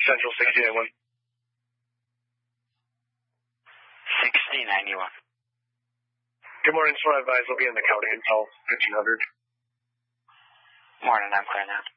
Central 6091. 6091. Good morning, just want to advise we'll be in the county until 1500. Morning, I'm clear now.